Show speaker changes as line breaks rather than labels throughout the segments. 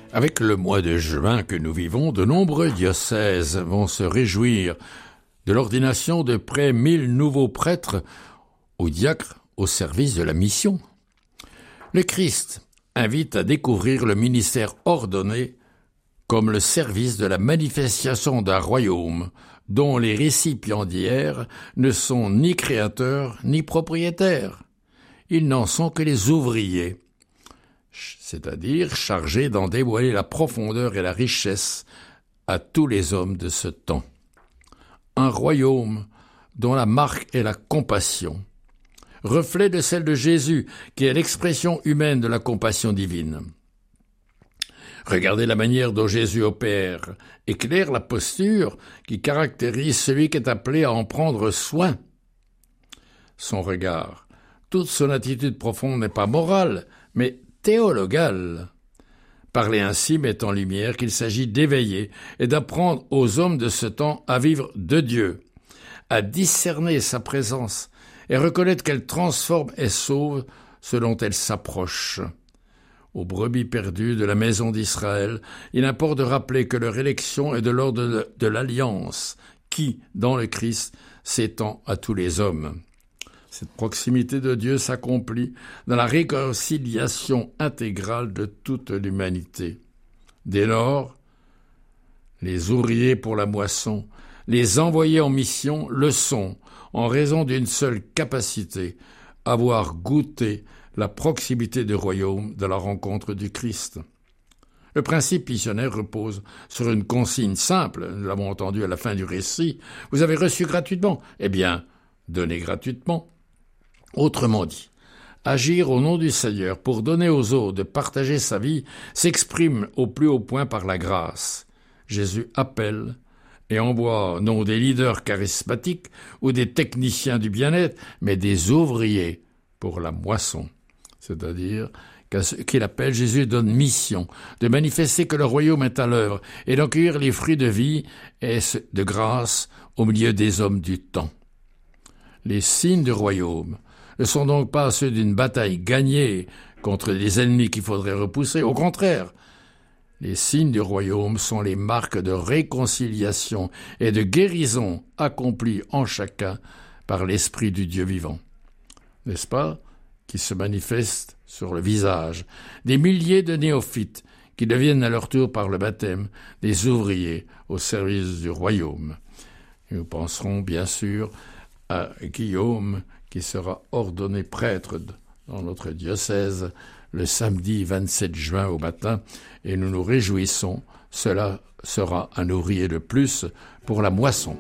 Avec le mois de juin que nous vivons, de nombreux diocèses vont se réjouir de l'ordination de près 1000 nouveaux prêtres ou diacres au service de la mission. Le Christ invite à découvrir le ministère ordonné comme le service de la manifestation d'un royaume dont les récipiendaires ne sont ni créateurs ni propriétaires. Ils n'en sont que les ouvriers, c'est-à-dire chargés d'en dévoiler la profondeur et la richesse à tous les hommes de ce temps. Un royaume dont la marque est la compassion, reflet de celle de Jésus, qui est l'expression humaine de la compassion divine. Regardez la manière dont Jésus opère, éclaire la posture qui caractérise celui qui est appelé à en prendre soin. Son regard, toute son attitude profonde n'est pas morale, mais théologale. Parler ainsi met en lumière qu'il s'agit d'éveiller et d'apprendre aux hommes de ce temps à vivre de Dieu, à discerner sa présence et reconnaître qu'elle transforme et sauve ce dont elle s'approche. Aux brebis perdues de la maison d'Israël, il importe de rappeler que leur élection est de l'ordre de l'alliance qui, dans le Christ, s'étend à tous les hommes. Cette proximité de Dieu s'accomplit dans la réconciliation intégrale de toute l'humanité. Dès lors, les ouvriers pour la moisson, les envoyés en mission le sont, en raison d'une seule capacité, avoir goûté la proximité du royaume de la rencontre du Christ. Le principe missionnaire repose sur une consigne simple, nous l'avons entendu à la fin du récit, vous avez reçu gratuitement, eh bien, donnez gratuitement. Autrement dit, agir au nom du Seigneur pour donner aux autres de partager sa vie s'exprime au plus haut point par la grâce. Jésus appelle et envoie non des leaders charismatiques ou des techniciens du bien-être, mais des ouvriers pour la moisson. C'est-à-dire qu'à ce qu'il appelle, Jésus donne mission de manifester que le royaume est à l'œuvre et d'accueillir les fruits de vie et de grâce au milieu des hommes du temps. Les signes du royaume ne sont donc pas ceux d'une bataille gagnée contre des ennemis qu'il faudrait repousser. Au contraire, les signes du royaume sont les marques de réconciliation et de guérison accomplies en chacun par l'Esprit du Dieu vivant. N'est-ce pas, qui se manifeste sur le visage des milliers de néophytes qui deviennent à leur tour par le baptême des ouvriers au service du royaume. Et nous penserons bien sûr à Guillaume, qui sera ordonné prêtre dans notre diocèse le samedi 27 juin au matin, et nous nous réjouissons, cela sera un ouvrier de plus pour la moisson.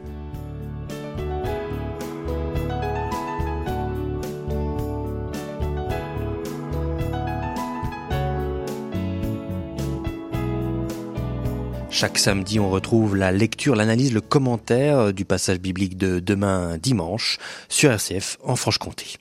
Chaque samedi, on retrouve la lecture, l'analyse, le commentaire du passage biblique de demain dimanche sur RCF en Franche-Comté.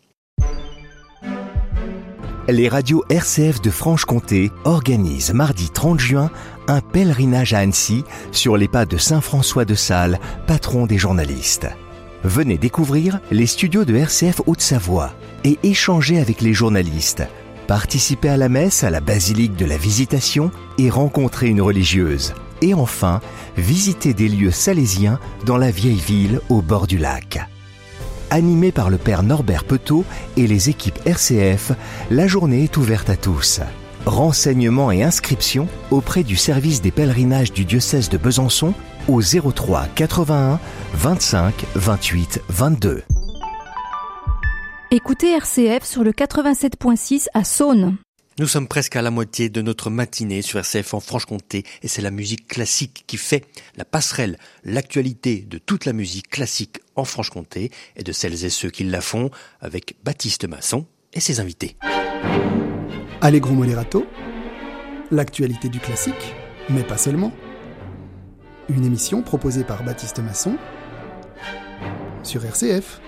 Les radios RCF de Franche-Comté organisent mardi 30 juin un pèlerinage à Annecy sur les pas de Saint François de Sales, patron des journalistes. Venez découvrir les studios de RCF Haute-Savoie et échanger avec les journalistes. Participer à la messe à la basilique de la Visitation et rencontrer une religieuse. Et enfin, visiter des lieux salésiens dans la vieille ville au bord du lac. Animé par le père Norbert Petot et les équipes RCF, la journée est ouverte à tous. Renseignements et inscriptions auprès du service des pèlerinages du diocèse de Besançon au 03 81 25 28 22.
Écoutez RCF sur le 87.6 à Saône.
Nous sommes presque à la moitié de notre matinée sur RCF en Franche-Comté et c'est la musique classique qui fait la passerelle, l'actualité de toute la musique classique en Franche-Comté et de celles et ceux qui la font avec Baptiste Masson et ses invités.
Allegro Moderato, l'actualité du classique, mais pas seulement. Une émission proposée par Baptiste Masson sur RCF.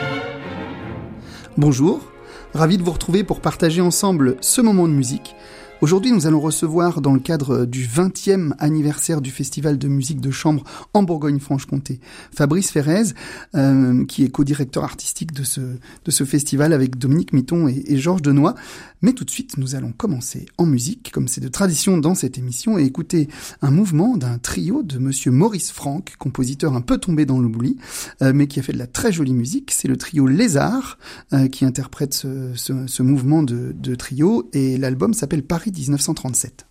Bonjour, ravi de vous retrouver pour partager ensemble ce moment de musique Aujourd'hui, nous allons recevoir, dans le cadre du 20e anniversaire du Festival de musique de chambre en Bourgogne-Franche-Comté, Fabrice Ferrez, qui est co-directeur artistique de ce festival avec Dominique Mitton et Georges Denoy. Mais tout de suite, nous allons commencer en musique, comme c'est de tradition dans cette émission, et écouter un mouvement d'un trio de monsieur Maurice Franck, compositeur un peu tombé dans l'oubli, mais qui a fait de la très jolie musique. C'est le trio Lézard qui interprète ce mouvement de trio, et l'album s'appelle Paris 1937.